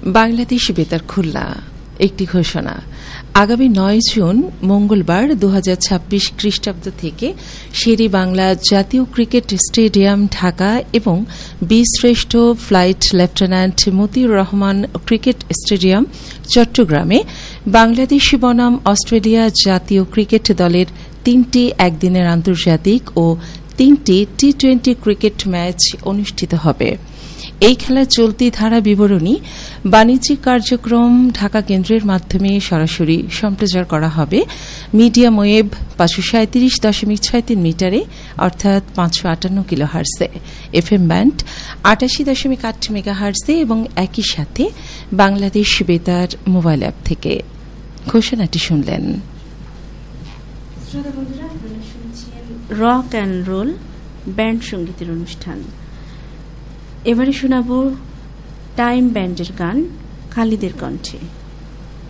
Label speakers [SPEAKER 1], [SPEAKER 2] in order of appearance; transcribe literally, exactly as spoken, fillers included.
[SPEAKER 1] বাংলাদেশ বেতার খুলনা একটি ঘোষণা। আগামী নয় জুন মঙ্গলবার দু হাজার ছাব্বিশ খ্রিস্টাব্দ থেকে শেরে বাংলা জাতীয় ক্রিকেট স্টেডিয়াম ঢাকা এবং বীরশ্রেষ্ঠ flight lieutenant Motiur Rahman cricket stadium চট্টগ্রামে বাংলাদেশ বনাম অস্ট্রেলিয়া জাতীয় ক্রিকেট দলের তিনটি একদিনের আন্তর্জাতিক ও তিনটি টি টোয়েন্টি ক্রিকেট ম্যাচ অনুষ্ঠিত হবে। এই খেলার চলতি ধারা বিবরণী বাণিজ্যিক কার্যক্রম ঢাকা কেন্দ্রের মাধ্যমে সরাসরি সম্প্রচার করা হবে মিডিয়াম ওয়েভ পাঁচশো সাঁত্রিশ দশমিক ছয় তিন মিটারে অর্থাৎ পাঁচশো আটান্ন কিলো হার্সে, এফ এম ব্যান্ড আটাশি দশমিক আট মেগা হার্সে এবং একই সাথে বাংলাদেশ বেতার মোবাইল অ্যাপ থেকে। ঘোষণাটি শুনলেন।
[SPEAKER 2] রক অ্যান্ড রোল ব্যান্ড সঙ্গীতের অনুষ্ঠান। এবারে শোনাব টাইম ব্যান্ডের গান খালিদের কণ্ঠে।